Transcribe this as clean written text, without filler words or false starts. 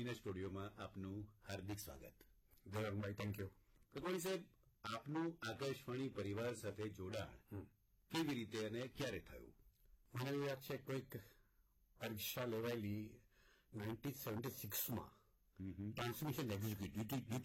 આકાશવાણીના સ્ટુડિયોમાં આપનું હાર્દિક સ્વાગત. Jayrambhai, thank you. કકવાણી સાહેબ, આપનું આકાશવાણી પરિવાર સાથે જોડાણ કેવી રીતે અને ક્યારે થયું? મને યાદ છે કોઈક પરીક્ષા લેવાયેલી 1976માં ટ્રાન્સમિશન એક્ઝિક્યુટિવ